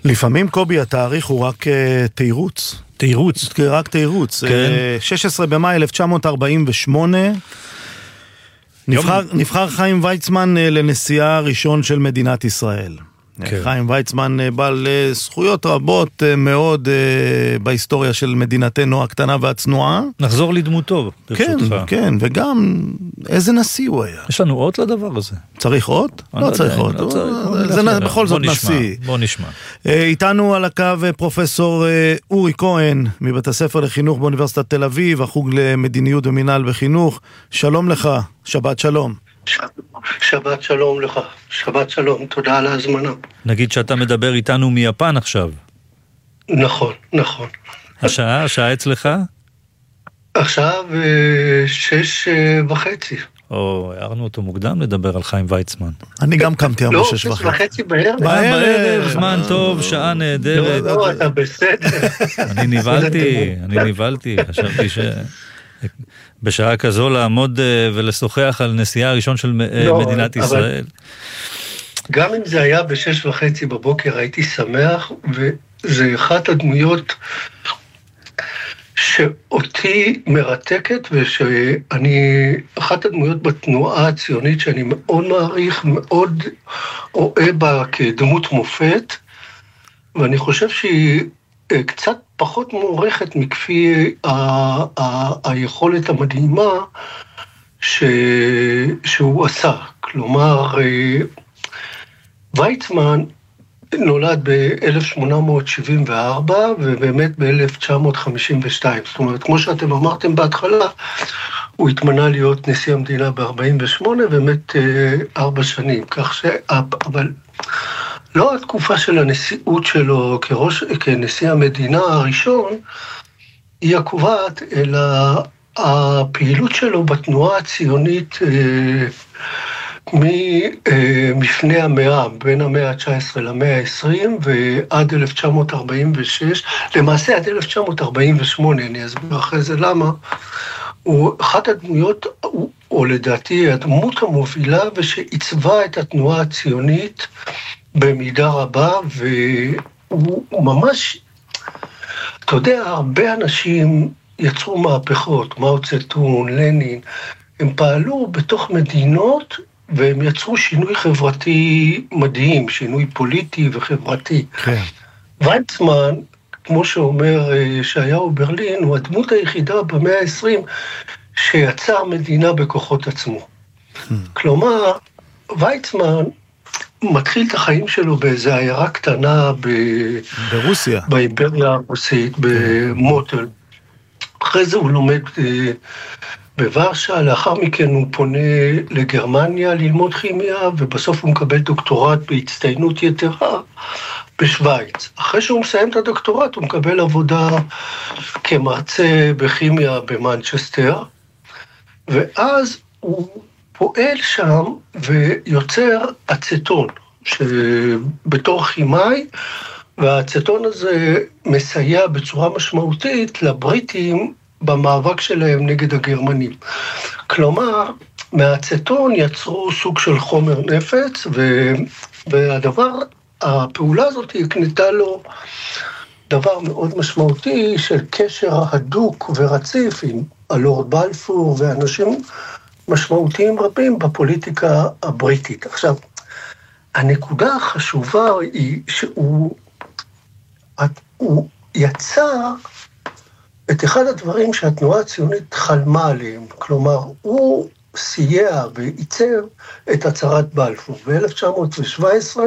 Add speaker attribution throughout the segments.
Speaker 1: לפעמים, קובי, התאריך הוא רק תירוץ.
Speaker 2: תירוץ.
Speaker 1: רק תירוץ.
Speaker 2: כן.
Speaker 1: 16 במאי 1948, נבחר חיים ויצמן לנשיאה הראשון של מדינת ישראל. כן. חיים ויצמן בעל זכויות רבות מאוד בהיסטוריה של מדינתנו הקטנה והצנועה.
Speaker 2: נחזור לדמותו,
Speaker 1: כן, כן, וגם איזה נשיא הוא היה.
Speaker 2: יש לנו אות לדבר הזה.
Speaker 1: צריך אות? לא צריך אות. זה בכל זאת נשיא.
Speaker 2: בוא נשמע.
Speaker 1: איתנו על הקו פרופסור אורי כהן, מבית הספר לחינוך באוניברסיטת תל אביב, החוג למדיניות ומינהל וחינוך. שלום לך, שבת שלום.
Speaker 3: שבת שלום לך, שבת שלום, תודה על ההזמנה.
Speaker 2: נגיד שאתה מדבר איתנו מיפן עכשיו.
Speaker 3: נכון, נכון.
Speaker 2: השעה אצלך?
Speaker 3: עכשיו 6:30.
Speaker 2: הערנו אותו מוקדם לדבר על חיים ויצמן.
Speaker 1: אני גם קמתי הרבה 6:30.
Speaker 3: לא, 6:30 בערב.
Speaker 2: בערב, זמן טוב, שעה נהדרת.
Speaker 3: לא, אתה בסדר.
Speaker 2: אני נבלתי, חשבתי בשעה כזו לעמוד ולשוחח על נשיאה הראשון של מדינת ישראל.
Speaker 3: גם אם זה היה 6:30 בבוקר, הייתי שמח, וזה אחת הדמויות שאותי מרתקת, אחת הדמויות בתנועה הציונית שאני מאוד מעריך, מאוד אוהב בה כדמות מופת, ואני חושב שהיא קצת פחות מוערכת מכפי היכולת המדהימה שהוא עשה. כלומר, ויצמן נולד ב-1874 ובאמת ב-1952. זאת אומרת, כמו שאתם אמרתם בהתחלה, הוא התמנה להיות נשיא המדינה ב-48 באמת 4 שנים. כך אבל לא התקופה של הנשיאות שלו כנשיא המדינה הראשון היא הקובעת, אלא הפעילות שלו בתנועה הציונית מפני המאה, בין המאה ה-19 למאה ה-20 ועד 1946, למעשה עד 1948, אני אסביר אחרי זה למה, הוא אחת הדמויות, או לדעתי הדמות המובילה ושעיצבה את התנועה הציונית במידה רבה, והוא ממש, אתה יודע, הרבה אנשים יצרו מהפכות, מאו צטון, לנין, הם פעלו בתוך מדינות, והם יצרו שינוי חברתי מדהים, שינוי פוליטי וחברתי.
Speaker 1: כן.
Speaker 3: ויצמן, כמו שאומר ישעיהו ברלין, הוא הדמות היחידה במאה ה-20 שיצר מדינה בכוחות עצמו. כלומר, ויצמן מתחיל את החיים שלו באיזו עיירה קטנה
Speaker 1: ברוסיה.
Speaker 3: באימפריה הרוסית, במוטל. אחרי זה הוא לומד בוורשה, לאחר מכן הוא פונה לגרמניה ללמוד כימיה, ובסוף הוא מקבל דוקטורט בהצטיינות יתרה בשוויץ. אחרי שהוא מסיים את הדוקטורט, הוא מקבל עבודה כמרצה בכימיה במנצ'סטר, ואז הוא פועל שם ויוצר אצטון, שבתור כימאי, והאצטון הזה מסייע בצורה משמעותית לבריטים במאבק שלהם נגד הגרמנים. כלומר, מהאצטון יצרו סוג של חומר נפץ, הפעולה הזאת הקנתה לו דבר מאוד משמעותי של קשר הדוק ורציף עם הלורד בלפור ואנשים משמעותיים רבים בפוליטיקה הבריטית. עכשיו, הנקודה החשובה היא שהוא יצר את אחד הדברים שהתנועה הציונית חלמה עליהם. כלומר, הוא סייע ועיצב את הצהרת בלפור. ב-1917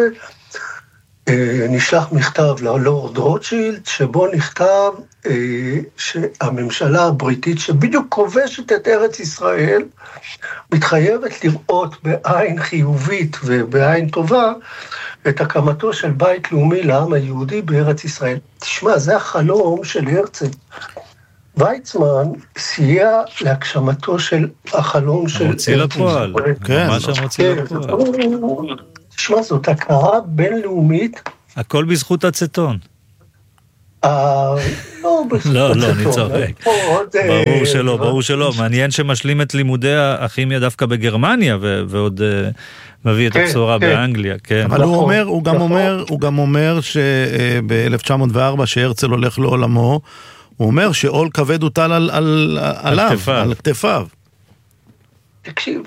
Speaker 3: נשלח מכתב ללורד רוטשילד, שבו נכתב שהממשלה הבריטית, שבדיוק כובשת את ארץ ישראל, מתחייבת לראות בעין חיובית ובעין טובה את הקמתו של בית לאומי לעם היהודי בארץ ישראל. תשמע, זה החלום של הרצל. ויצמן סייע להגשמתו של החלום של...
Speaker 2: המוציא לפועל, ממש המוציא לפועל.
Speaker 3: תשמע, זאת הכרה בינלאומית.
Speaker 2: הכל בזכות אצטון. לא, אני צוחק. ברור שלא. מעניין שמשלים את לימודי הכימיה דווקא בגרמניה, ועוד מביא את הבשורה באנגליה, כן.
Speaker 1: אבל הוא גם אומר שב-1904 שהרצל הולך לעולמו, הוא אומר שעול כבד הוטל על כתפיו.
Speaker 3: תקשיב,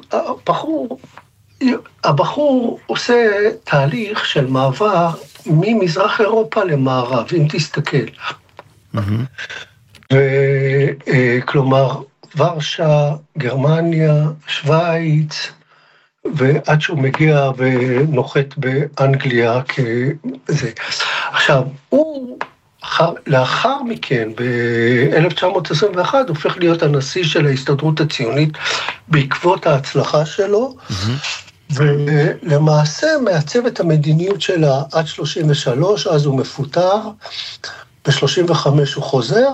Speaker 3: הבחור עושה תהליך של מעבר ממזרח אירופה למערב, אם תסתכל. כלומר, ורשה, גרמניה, שוויץ, ועד שהוא מגיע ונוחת באנגליה כזה. עכשיו, הוא לאחר מכן, ב-1921, הופך להיות הנשיא של ההסתדרות הציונית בעקבות ההצלחה שלו, ולמעשה מעצב את המדיניות שלה עד 33, אז הוא מפוטר, ב-35 הוא חוזר,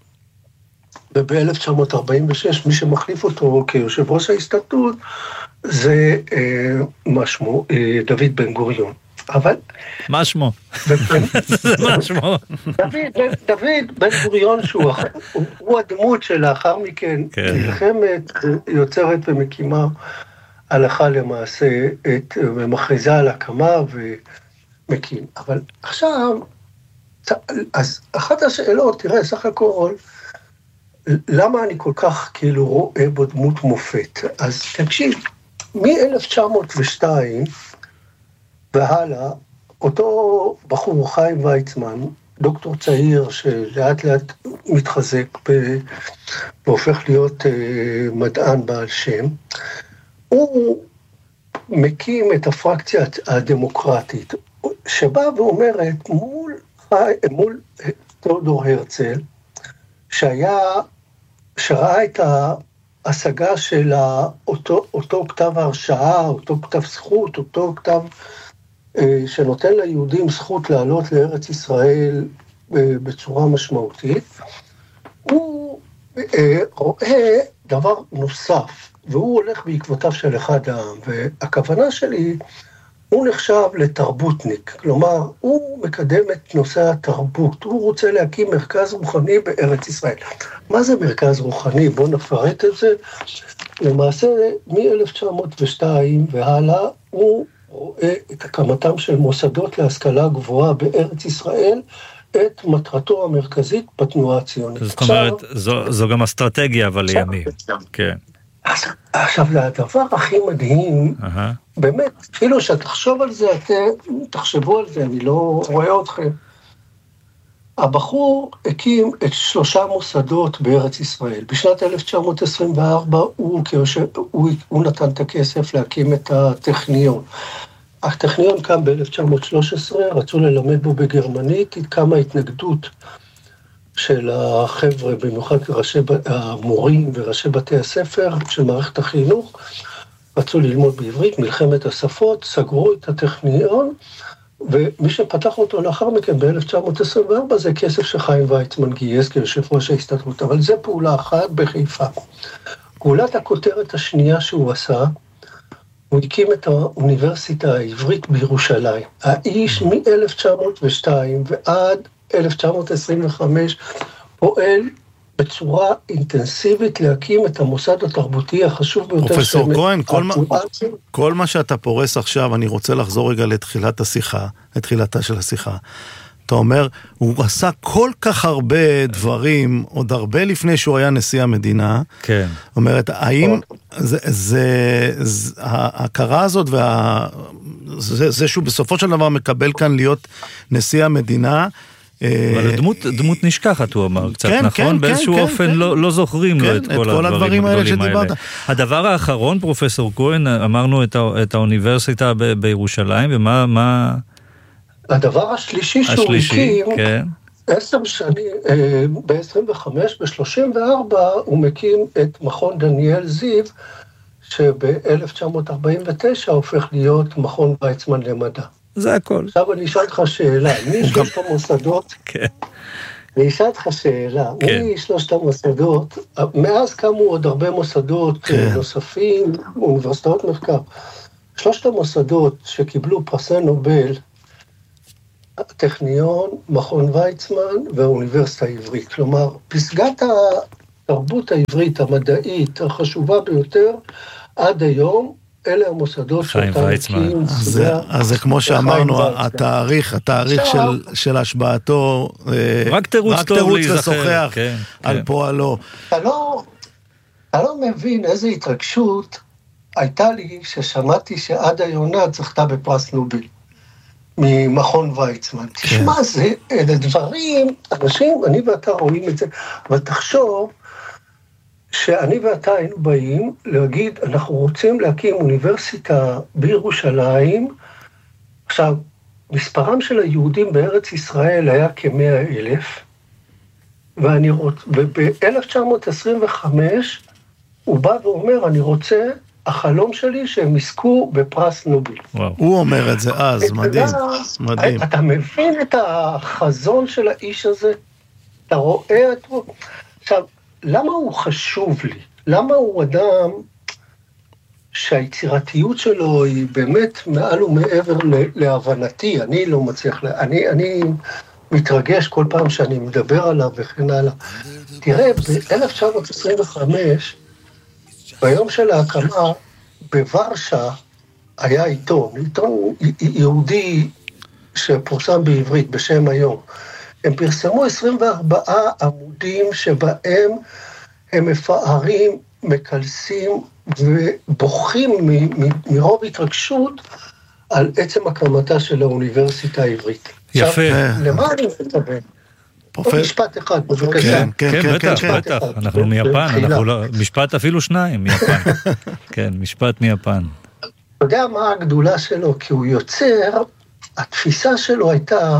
Speaker 3: וב-1946 מי שמחליף אותו כיושב ראש ההסתדרות, זה מה שמו, דוד בן גוריון. אבל...
Speaker 2: מה שמו? מה שמו?
Speaker 3: דוד בן גוריון שהוא הדמות שלאחר מכן נלחמת, יוצרת ומקימה הלכה למעשה, ומכריזה על הקמה ומקים. אבל עכשיו, אז אחת השאלות, תראה, סך הכל, למה אני כל כך כאילו רואה בו דמות מופת? אז תקשיב, מ-1902 והלאה, אותו בחור חיים ויצמן, דוקטור צעיר שלאט לאט מתחזק והופך להיות מדען בעל שם, הוא מקים את הפרקציה הדמוקרטית, שבאה ואומרת מול תיאודור הרצל, שראה את ההשגה של אותו כתב הרשעה, אותו כתב זכות, אותו כתב שנותן ליהודים זכות לעלות לארץ ישראל בצורה משמעותית, הוא רואה דבר נוסף, והוא הולך בעקבותיו של אחד העם, והכוונה שלי, הוא נחשב לתרבותניק, כלומר, הוא מקדם את נושא התרבות, הוא רוצה להקים מרכז רוחני בארץ ישראל. מה זה מרכז רוחני? בואו נפרט את זה. למעשה, מ-1902 והלאה, הוא רואה את הקמתם של מוסדות להשכלה גבוהה בארץ ישראל, את מטרתו המרכזית בתנועה הציונית.
Speaker 2: זאת אומרת, זו גם אסטרטגיה, אבל לימים. כן.
Speaker 3: עכשיו, זה הדבר הכי מדהים, באמת, אפילו שתחשוב על זה, תחשבו על זה, אני לא רואה אתכם. הבחור הקים את 3 מוסדות בארץ ישראל. בשנת 1924 הוא נתן את הכסף להקים את הטכניון. הטכניון קם ב-1913, רצו ללמד בו בגרמנית, קמה התנגדות של החבר'ה, במיוחד המורים וראשי בתי הספר של מערכת החינוך, רצו ללמוד בעברית, מלחמת השפות, סגרו את הטכניון, ומי שפתח אותו לאחר מכן ב-1924 זה כסף שחיים ויצמן גייס כיושב ראש ההסתדרות, אבל זה פעולה אחת בחיפה. פעולת הכותרת השנייה שהוא עשה, הוא הקים את האוניברסיטה העברית בירושלים. האיש מ-1902 ועד 1925 פועל בצורה אינטנסיבית להקים את המוסד התרבותי החשוב ביותר.
Speaker 1: פרופסור כהן, כל מה שאתה פורס עכשיו, אני רוצה לחזור רגע לתחילתה של השיחה. אתה אומר, הוא עשה כל כך הרבה דברים, עוד הרבה לפני שהוא היה נשיא המדינה.
Speaker 2: כן.
Speaker 1: אומרת, האם ההכרה הזאת זה שהוא בסופו של דבר מקבל כאן להיות נשיא המדינה,
Speaker 2: אבל דמות נשכחת, הוא אמר, קצת נכון? באיזשהו אופן לא זוכרים לו את כל הדברים הגדולים האלה. הדבר האחרון, פרופסור כהן, אמרנו את האוניברסיטה בירושלים, ומה...
Speaker 3: הדבר השלישי שהוא הקים, 10 שנים, ב-25, ב-34, הוא מקים את מכון דניאל זיו, שב-1949 הופך להיות מכון ויצמן למדע.
Speaker 2: זה הכל.
Speaker 3: עכשיו אני אשאל אותך שאלה, מי שלושת המוסדות?
Speaker 2: כן.
Speaker 3: אני אשאל אותך שאלה, מי שלושת המוסדות? מאז קמו עוד הרבה מוסדות נוספים, אוניברסיטאות מחקר. שלושת המוסדות שקיבלו פרסי נובל, הטכניון, מכון ויצמן והאוניברסיטה העברית. כלומר, פסגת התרבות העברית המדעית החשובה ביותר עד היום, אלה המוסדות
Speaker 2: חיים ויצמן.
Speaker 1: אז זה כמו שאמרנו, התאריך של השבעתו,
Speaker 2: רק תירוץ
Speaker 1: לשוחח על פועלו.
Speaker 3: אתה לא מבין איזו התרגשות הייתה לי ששמעתי שעדה יונת זכתה בפרס נובל ממכון ויצמן. תשמע, אלה דברים, אנשים, אני ואתה רואים את זה, אבל תחשוב שאני ואתה היינו באים להגיד, אנחנו רוצים להקים אוניברסיטה בירושלים. עכשיו, מספרם של היהודים בארץ ישראל היה כ100,000, וב-1925 הוא בא ואומר, אני רוצה, החלום שלי שהם יזכו בפרס נובל.
Speaker 1: הוא אומר את זה אז, מדהים.
Speaker 3: אתה מבין את החזון של האיש הזה? אתה רואה את הוא? עכשיו, למה הוא חשוב לי? למה הוא אדם שהיצירתיות שלו היא באמת מעל ומעבר להבנתי? אני לא מצליח, אני מתרגש כל פעם שאני מדבר עליו וכן הלאה. תראה, ב-1925, ביום של ההקמה, בוורשה היה עיתון יהודי שפורסם בעברית בשם היום. הם פרסמו 24 עמודים שבהם הם מפארים, מקלסים ובוכים מרוב התרגשות על עצם הקמתה של האוניברסיטה העברית.
Speaker 2: יפה.
Speaker 3: עכשיו, למה אני מתכוון? משפט אחד, בבקשה.
Speaker 2: כן, בטח. אנחנו מיפן, משפט אפילו 2 מיפן. כן, משפט מיפן.
Speaker 3: אתה יודע מה הגדולה שלו? כי הוא יוצר, התפיסה שלו הייתה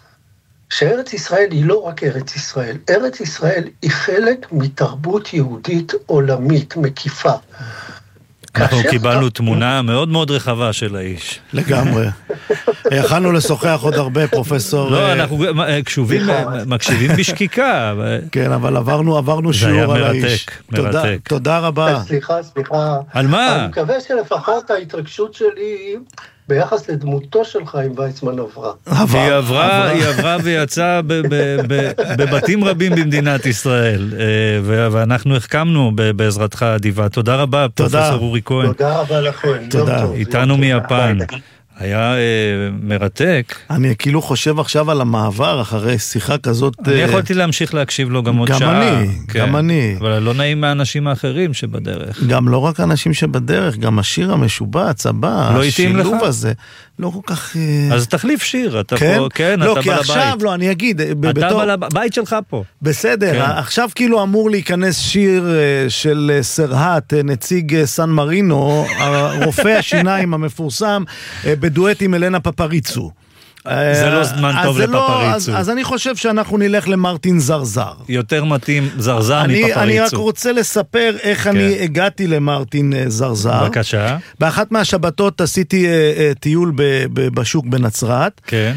Speaker 3: שארץ ישראל היא לא רק ארץ ישראל. ארץ ישראל היא חלק מתרבות יהודית עולמית מקיפה.
Speaker 2: אנחנו קיבלנו תמונה מאוד מאוד רחבה של האיש.
Speaker 1: לגמרי. יכלנו לשוחח עוד הרבה, פרופסור.
Speaker 2: לא, אנחנו מקשיבים בשקיקה.
Speaker 1: כן, אבל עברנו שיעור על האיש.
Speaker 2: מרתק.
Speaker 1: תודה רבה.
Speaker 3: סליחה.
Speaker 2: על מה?
Speaker 3: אני מקווה שלפחות ההתרגשות שלי ביחס לדמותו של חיים ויצמן עברה.
Speaker 2: היא עברה ויצאה בבתים רבים במדינת ישראל, ואנחנו החכמנו בעזרתך אדיבה. תודה רבה, פרופסור אורי כהן.
Speaker 3: תודה רבה לכם.
Speaker 1: תודה.
Speaker 2: איתנו מיפן. היה מרתק.
Speaker 1: אני כאילו חושב עכשיו על המעבר אחרי שיחה כזאת.
Speaker 2: אני יכולתי להמשיך להקשיב לו גם עוד שעה.
Speaker 1: גם אני.
Speaker 2: אבל לא נעים מהאנשים האחרים שבדרך.
Speaker 1: גם לא רק האנשים שבדרך, גם השיר המשובץ, הבא, השילוב הזה. לא כל כך...
Speaker 2: אז תחליף שיר, אתה פה, כן, אתה בעל הבית.
Speaker 1: לא, כי עכשיו, לא, אני אגיד...
Speaker 2: אתה בעל הבית שלך פה.
Speaker 1: בסדר, עכשיו כאילו אמור להיכנס שיר של סרהט, נציג סן מרינו, רופא השיניים המפורסם, בדואט עם אלנה פפריצו.
Speaker 2: זה לא זמן טוב לפפריצו.
Speaker 1: אז אני חושב שאנחנו נלך למרטין זרזר.
Speaker 2: יותר מתאים זרזר מפפריצו.
Speaker 1: אני רק רוצה לספר איך אני הגעתי למרטין זרזר.
Speaker 2: בבקשה.
Speaker 1: באחת מהשבתות עשיתי טיול בשוק בנצרת.
Speaker 2: כן.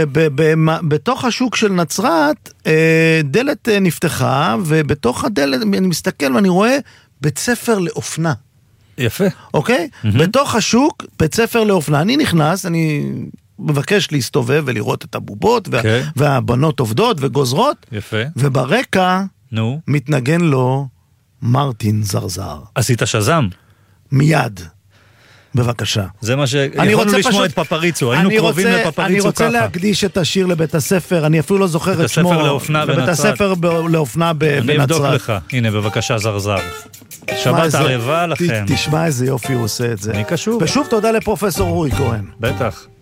Speaker 1: ובתוך השוק של נצרת דלת נפתחה, ובתוך הדלת אני מסתכל ואני רואה בית ספר לאופנה.
Speaker 2: יפה.
Speaker 1: אוקיי? בתוך השוק, בית ספר לאופנה. אני נכנס, אני מבקש להסתובב ולראות את הבובות, והבנות עובדות וגוזרות.
Speaker 2: יפה.
Speaker 1: וברקע מתנגן לו מרטין זרזר.
Speaker 2: עשית שזם?
Speaker 1: מיד. בבקשה.
Speaker 2: זה מה שיכולנו לשמוע את פפריצו, היינו קרובים לפפריצו ככה.
Speaker 1: אני רוצה להקדיש את השיר לבית הספר, אני אפילו לא זוכר את שמו. לבית הספר לאופנה בנצרת.
Speaker 2: אני אבדוק לך, הנה בבקשה זרזר. שבת ערבה לכם.
Speaker 1: תשמע איזה יופי הוא עושה את זה.
Speaker 2: אני קשוב.
Speaker 1: ושוב תודה לפרופסור אורי כהן.
Speaker 2: בטח.